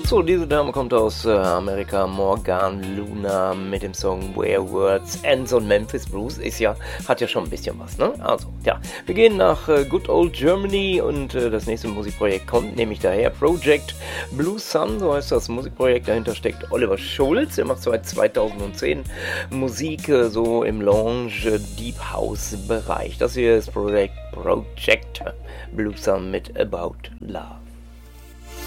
So, diese Dame kommt aus Amerika, Morgan Luna mit dem Song Where Words Ends on Memphis Blues. Hat ja schon ein bisschen was, ne? Also, ja, wir gehen nach Good Old Germany und das nächste Musikprojekt kommt nämlich daher. Project Blue Sun, so heißt das Musikprojekt. Dahinter steckt Oliver Schulz. Er macht seit 2010 Musik so im Lounge Deep House Bereich. Das hier ist Project Blue Sun mit About Love.